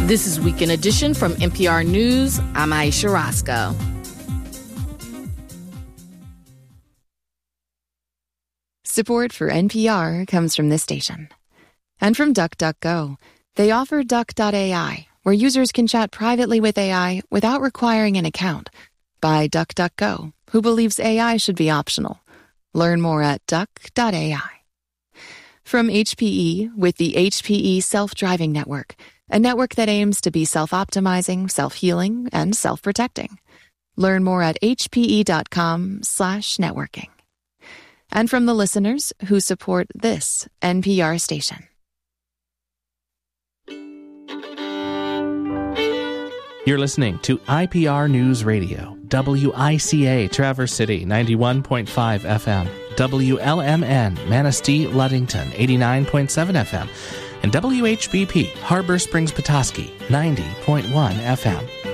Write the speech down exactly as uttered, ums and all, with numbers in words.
This is Weekend Edition from N P R News. I'm Aisha Roscoe. Support for N P R comes from this station. And from DuckDuckGo. They offer Duck dot A I, where users can chat privately with A I without requiring an account. By DuckDuckGo, who believes A I should be optional. Learn more at duck dot A I. From H P E, with the H P E Self-Driving Network, a network that aims to be self-optimizing, self-healing, and self-protecting. Learn more at hpe.com slash networking. And from the listeners who support this N P R station. You're listening to I P R News Radio, W I C A Traverse City, ninety-one point five F M, W L M N Manistee Ludington, eighty-nine point seven F M, and W H B P Harbor Springs Petoskey, ninety point one F M.